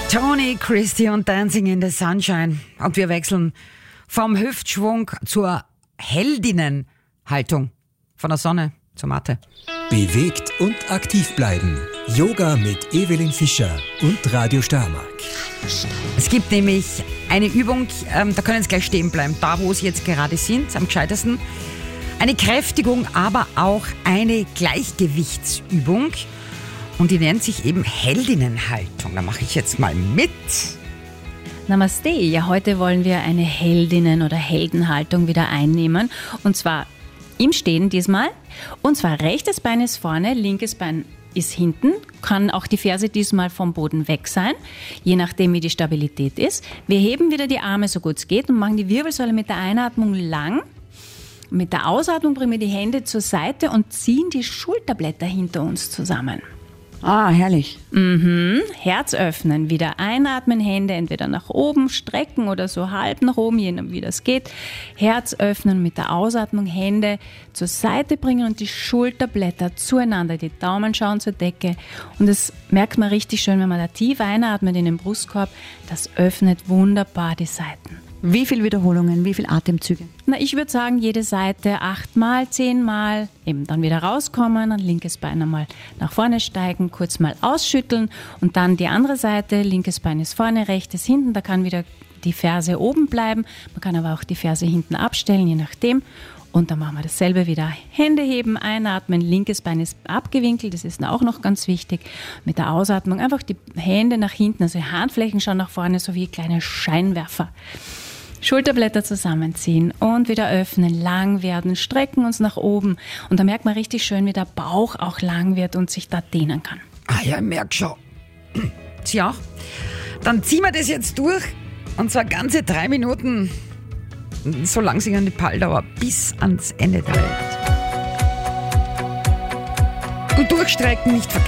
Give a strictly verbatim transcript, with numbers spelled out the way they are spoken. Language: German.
Tony Christie und Dancing in the Sunshine. Und wir wechseln vom Hüftschwung zur Heldinnenhaltung. Von der Sonne zur Matte. Bewegt und aktiv bleiben. Yoga mit Evelyn Fischer und Radio Steiermark. Es gibt nämlich eine Übung, ähm, da können Sie gleich stehen bleiben, da wo Sie jetzt gerade sind, am gescheitesten. Eine Kräftigung, aber auch eine Gleichgewichtsübung. Und die nennt sich eben Heldinnenhaltung. Da mache ich jetzt mal mit. Namaste. Ja, heute wollen wir eine Heldinnen- oder Heldenhaltung wieder einnehmen. Und zwar im Stehen diesmal. Und zwar rechtes Bein ist vorne, linkes Bein ist hinten. Kann auch die Ferse diesmal vom Boden weg sein, je nachdem wie die Stabilität ist. Wir heben wieder die Arme so gut es geht und machen die Wirbelsäule mit der Einatmung lang. Mit der Ausatmung bringen wir die Hände zur Seite und ziehen die Schulterblätter hinter uns zusammen. Ah, herrlich. Mhm. Herz öffnen, wieder einatmen, Hände entweder nach oben strecken oder so halb nach oben, je nachdem wie das geht. Herz öffnen, mit der Ausatmung Hände zur Seite bringen und die Schulterblätter zueinander, die Daumen schauen zur Decke. Und das merkt man richtig schön, wenn man da tief einatmet in den Brustkorb. Das öffnet wunderbar die Seiten. Wie viele Wiederholungen, wie viele Atemzüge? Na, ich würde sagen, jede Seite achtmal, zehnmal, eben dann wieder rauskommen, ein linkes Bein einmal nach vorne steigen, kurz mal ausschütteln und dann die andere Seite, linkes Bein ist vorne, rechtes hinten, da kann wieder die Ferse oben bleiben, man kann aber auch die Ferse hinten abstellen, je nachdem. Und dann machen wir dasselbe wieder. Hände heben, einatmen, linkes Bein ist abgewinkelt, das ist auch noch ganz wichtig. Mit der Ausatmung einfach die Hände nach hinten, also die Handflächen schauen nach vorne, so wie kleine Scheinwerfer. Schulterblätter zusammenziehen und wieder öffnen, lang werden, strecken uns nach oben. Und da merkt man richtig schön, wie der Bauch auch lang wird und sich da dehnen kann. Ah ja, ich merke schon. Sie auch? Dann ziehen wir das jetzt durch. Und zwar ganze drei Minuten, so lang sie an die Palldauer, bis ans Ende der Welt. Und durchstrecken nicht vergessen.